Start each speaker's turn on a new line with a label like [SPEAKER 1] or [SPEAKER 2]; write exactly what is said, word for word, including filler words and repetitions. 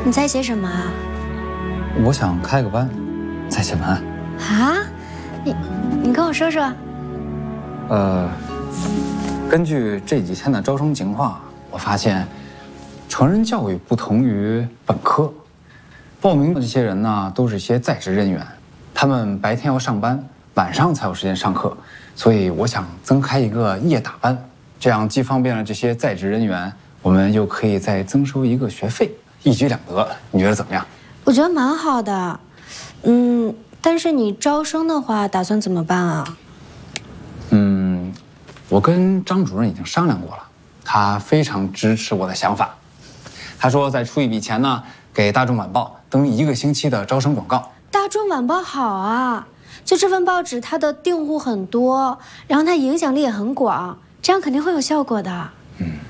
[SPEAKER 1] 你在写什么啊？
[SPEAKER 2] 我想开个班，在写文案。
[SPEAKER 1] 啊？你你跟我说说。
[SPEAKER 2] 呃，根据这几天的招生情况，我发现成人教育不同于本科，报名的这些人呢，都是一些在职人员，他们白天要上班，晚上才有时间上课，所以我想增开一个夜打班，这样既方便了这些在职人员，我们又可以再增收一个学费，一举两得。你觉得怎么样？
[SPEAKER 1] 我觉得蛮好的，嗯，但是你招生的话，打算怎么办啊？
[SPEAKER 2] 嗯，我跟张主任已经商量过了，他非常支持我的想法。他说再出一笔钱呢，给大众晚报登一个星期的招生广告。
[SPEAKER 1] 大众晚报好啊，就这份报纸，它的订户很多，然后它影响力也很广，这样肯定会有效果的。
[SPEAKER 2] 嗯。